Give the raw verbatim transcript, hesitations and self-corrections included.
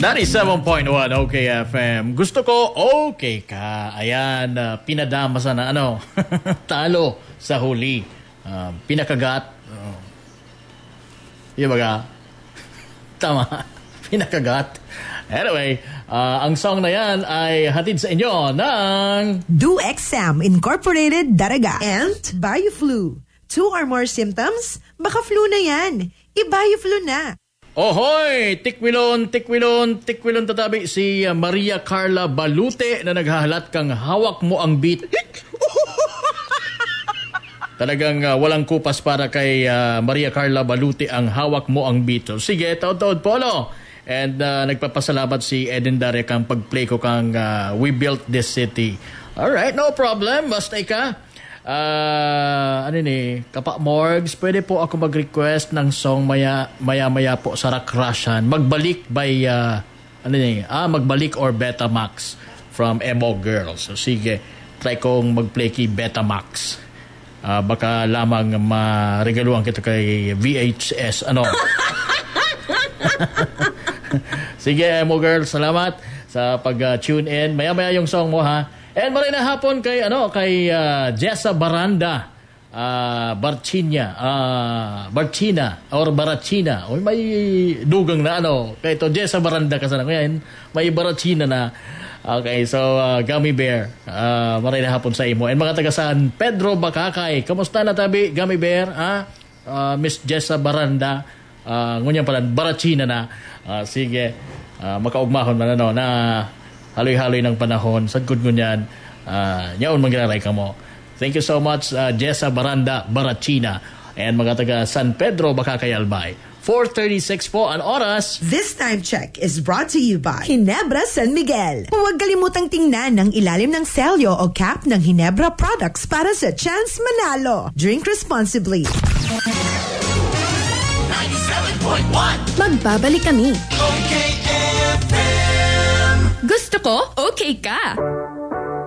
ninety-seven point one OK F M. Gusto ko, okay ka. Ayan, uh, pinadama sana, ano, talo sa huli. Uh, pinakagat. Uh, yung baga, tama, pinakagat. Anyway, uh, ang song na yan ay hatid sa inyo ng DoXam Incorporated Daraga and BioFlu. Two or more symptoms? Baka flu na yan. I-BioFlu na. Ohoy! Tikwilon, tikwilon, tikwilon tatabi si uh, Maria Carla Balute na naghahalat kang hawak mo ang beat. Talagang uh, walang kupas para kay uh, Maria Carla Balute ang hawak mo ang beat. So, sige, taod-taod polo. And uh, nagpapasalamat si Eden Dare kang pag-play ko kang uh, We Built This City. Alright, no problem. Basta ika. Uh, ano ni, Kapa Morgs, pwede po ako mag-request ng song maya, maya-maya po sa Rock Russian. Magbalik by, uh, ano ni, ah, Magbalik or Betamax from Emo Girls. So sige, try kong mag-play kay Betamax. Uh, baka lamang ma-regaluhan kita kay V H S, ano. Sige, Emo Girls, salamat sa pag-tune uh, in. Maya-maya yung song mo, ha. And maray na hapon kay ano kay uh, Jessa Baranda, uh, Barchina, uh, Barchina or Barachina. Oy, may dugang na ano. Kay to Jessa Baranda kasana ngayon, may Barachina na. Okay, so uh, Gummy Bear, uh, maray na hapon sa imo. And mga taga San Pedro Bacacay, kamusta na tabi Gummy Bear? Ha? Uh, Miss Jessa Baranda, uh, ngunyan pala Barachina na. Uh, sige, uh, makaugmahon man ano na haloy-haloy ng panahon. Sagkod ko niyan. Uh, yaon maglaray ka mo. Thank you so much, uh, Jessa Baranda, Barachina. And mga taga San Pedro, Bacacay-Albay. four thirty-six po ang oras. This time check is brought to you by Ginebra San Miguel. Huwag kalimutang tingnan ng ilalim ng selyo o cap ng Ginebra products para sa chance manalo. Drink responsibly. ninety-seven point one Magbabalik kami. OK F M. Gusto ko, okay ka.